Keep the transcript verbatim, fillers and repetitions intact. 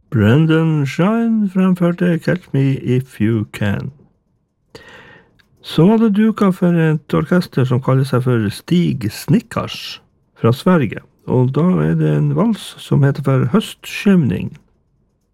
Brendan Shine fremførte Catch Me If You Can. Så var det duka for et orkester som kaller seg for Stig Snickars fra Sverige, og da er det en vals som heter for Høstskymning.